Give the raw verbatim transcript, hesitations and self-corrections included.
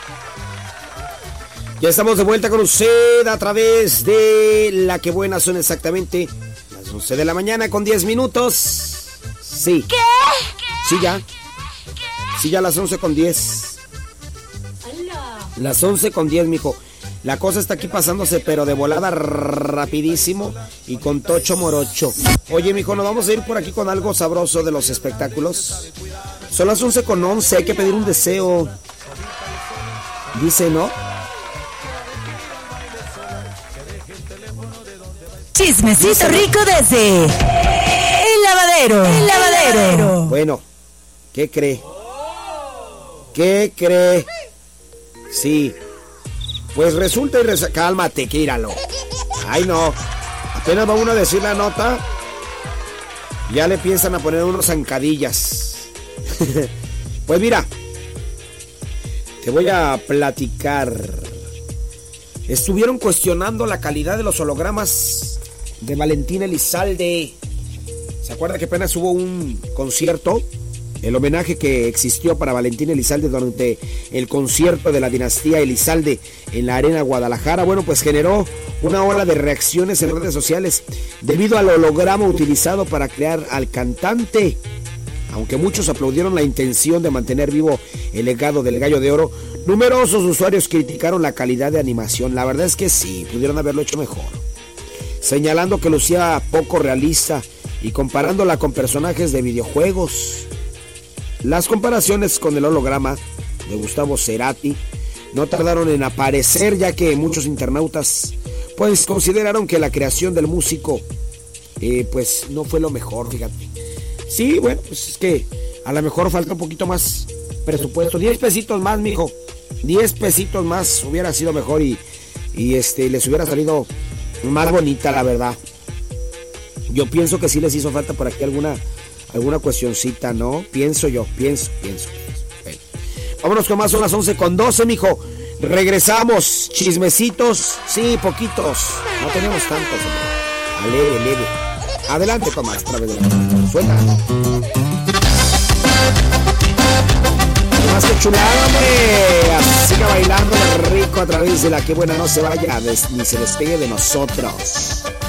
Ya estamos de vuelta con usted a través de La Que Buena. Son exactamente las once de la mañana con diez minutos. Sí. ¿Qué? Sí, ya. Sí, ya las once con diez. Las once con diez, mijo. La cosa está aquí pasándose, pero de volada rapidísimo y con tocho morocho. Oye, mijo, nos vamos a ir por aquí con algo sabroso de los espectáculos. Son las once con once, hay que pedir un deseo. Dice, ¿no? Chismecito rico desde El Lavadero. El Lavadero. Bueno, ¿qué cree? ¿Qué cree? Sí. Pues resulta y resulta... Cálmate, quíralo. Ay, no. Apenas va uno a decir la nota, ya le piensan a poner unos zancadillas. Pues mira, te voy a platicar. Estuvieron cuestionando la calidad de los hologramas de Valentín Elizalde. ¿Se acuerda que apenas hubo un concierto? El homenaje que existió para Valentín Elizalde durante el concierto de la dinastía Elizalde en la Arena Guadalajara, bueno, pues generó una ola de reacciones en redes sociales debido al holograma utilizado para crear al cantante. Aunque muchos aplaudieron la intención de mantener vivo el legado del Gallo de Oro, numerosos usuarios criticaron la calidad de animación. La verdad es que sí, pudieron haberlo hecho mejor, señalando que lucía poco realista y comparándola con personajes de videojuegos. Las comparaciones con el holograma de Gustavo Cerati no tardaron en aparecer, ya que muchos internautas pues consideraron que la creación del músico eh, pues no fue lo mejor, fíjate. Sí, bueno, pues es que a lo mejor falta un poquito más presupuesto, diez pesitos más, mijo, diez pesitos más hubiera sido mejor y, y este les hubiera salido más bonita, la verdad. Yo pienso que sí les hizo falta por aquí alguna alguna cuestioncita, ¿no? Pienso yo, pienso, pienso. Bueno. Vámonos con más, son las once con doce, mijo. Regresamos, chismecitos, sí, poquitos. No tenemos tantos, hombre. Leve, leve. Adelante con más, a través de la suelta. Más que chulada, hombre. Siga bailando rico a través de La Que Buena. No se vaya, ni se despegue de nosotros.